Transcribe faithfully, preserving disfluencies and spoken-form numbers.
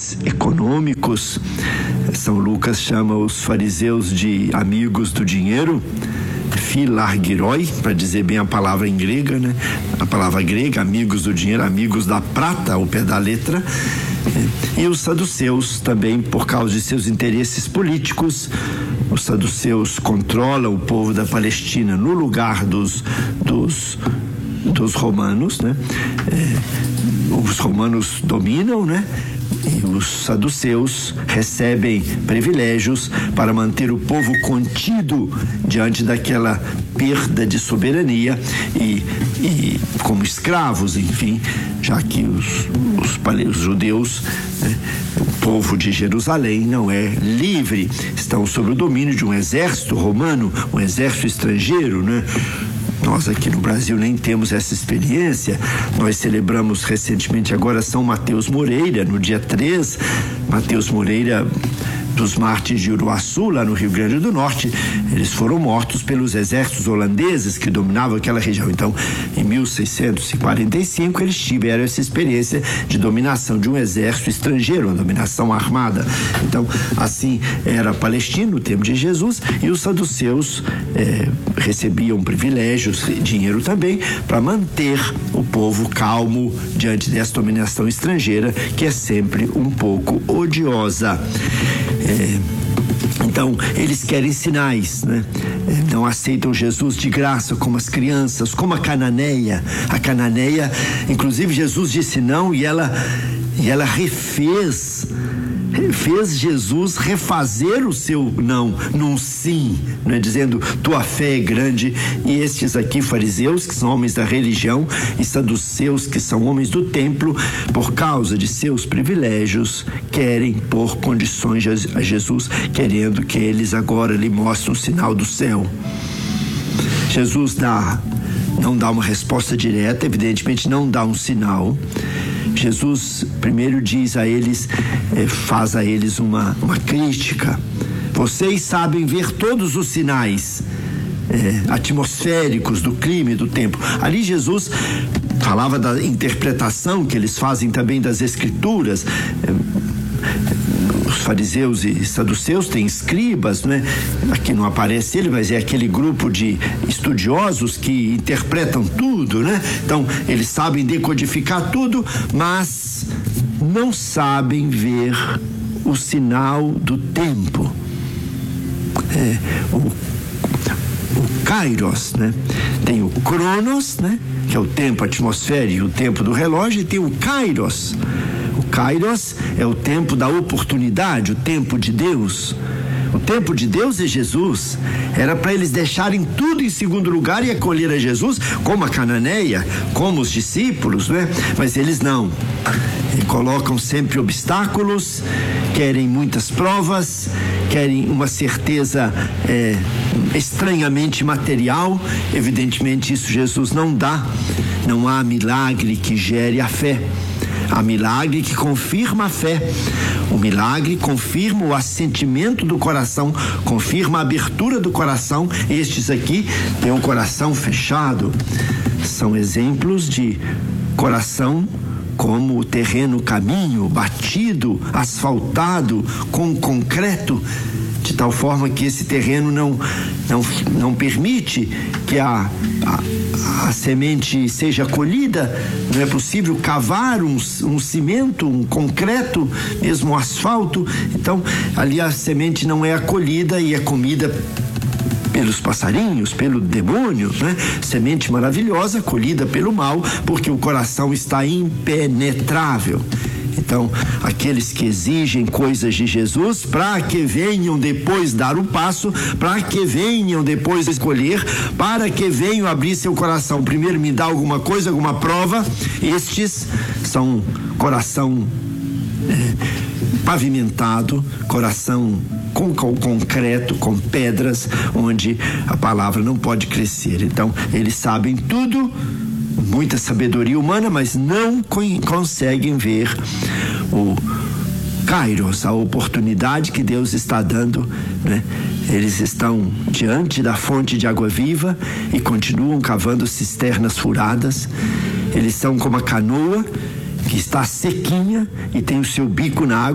interesses econômicos. São Lucas chama os fariseus de amigos do dinheiro, philargiroi, para dizer bem a palavra em grega, né? A palavra grega, amigos do dinheiro, amigos da prata, ao pé da letra. E os saduceus também, por causa de seus interesses políticos. Os saduceus controlam o povo da Palestina no lugar dos, dos, dos romanos, né? É, os romanos dominam, né? E os saduceus recebem privilégios para manter o povo contido diante daquela perda de soberania e, e como escravos, enfim, já que os, os, os judeus, né, o povo de Jerusalém não é livre, estão sob o domínio de um exército romano, um exército estrangeiro, né? Nós aqui no Brasil nem temos essa experiência. Nós celebramos recentemente agora São Mateus Moreira, no dia três, Mateus Moreira dos mártires de Uruaçu, lá no Rio Grande do Norte. Eles foram mortos pelos exércitos holandeses que dominavam aquela região. Então, em mil seiscentos e quarenta e cinco, eles tiveram essa experiência de dominação de um exército estrangeiro, uma dominação armada. Então, assim era a Palestina no tempo de Jesus, e os saduceus eh, recebiam privilégios, dinheiro também, para manter o povo calmo diante dessa dominação estrangeira, que é sempre um pouco odiosa. É, então, eles querem sinais, né? É, não aceitam Jesus de graça, como as crianças, como a cananeia. A cananeia, inclusive Jesus disse não, e ela, e ela refez, fez Jesus refazer o seu não num sim, né? Dizendo, tua fé é grande. E estes aqui, fariseus, que são homens da religião, e saduceus, que são homens do templo, por causa de seus privilégios, querem pôr condições a Jesus, querendo que eles agora lhe mostrem um sinal do céu. Jesus dá, não dá uma resposta direta, evidentemente não dá um sinal. Jesus primeiro diz a eles, eh, faz a eles uma, uma crítica. Vocês sabem ver todos os sinais eh, atmosféricos do clima e do tempo. Ali Jesus falava da interpretação que eles fazem também das escrituras. Eh, os fariseus e saduceus têm escribas, né? Aqui não aparece ele, mas é aquele grupo de estudiosos que interpretam tudo, né? Então, eles sabem decodificar tudo, mas não sabem ver o sinal do tempo. É, o, o Kairos, né? Tem o Cronos, né? Que é o tempo atmosférico e o tempo do relógio, e tem o Kairos. O Kairos é o tempo da oportunidade, o tempo de Deus. O tempo de Deus é Jesus. Era para eles deixarem tudo em segundo lugar e acolher a Jesus, como a cananeia, como os discípulos, né? Mas eles não. E colocam sempre obstáculos, querem muitas provas, querem uma certeza é, estranhamente material. Evidentemente isso Jesus não dá. Não há milagre que gere a fé. Há milagre que confirma a fé. O milagre confirma o assentimento do coração, confirma a abertura do coração. Estes aqui têm um coração fechado. São exemplos de coração como o terreno caminho, batido, asfaltado, com concreto, de tal forma que esse terreno não, não, não permite que a, a, a semente seja colhida. Não é possível cavar um, um cimento, um concreto, mesmo um asfalto. Então, ali a semente não é acolhida e é comida pelos passarinhos, pelo demônio, né? Semente maravilhosa, colhida pelo mal, porque o coração está impenetrável. Então, aqueles que exigem coisas de Jesus, para que venham depois dar o passo, para que venham depois escolher, para que venham abrir seu coração. Primeiro me dá alguma coisa, alguma prova. Estes são coração é, pavimentado, coração com, com concreto, com pedras, onde a palavra não pode crescer. Então, eles sabem tudo, muita sabedoria humana, mas não con- conseguem ver o Kairos, a oportunidade que Deus está dando, né? Eles estão diante da fonte de água viva e continuam cavando cisternas furadas. Eles são como a canoa que está sequinha e tem o seu bico na água.